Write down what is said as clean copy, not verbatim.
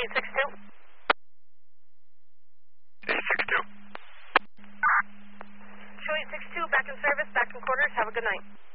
862. 862. Show 862, back in service, back in quarters. Have a good night.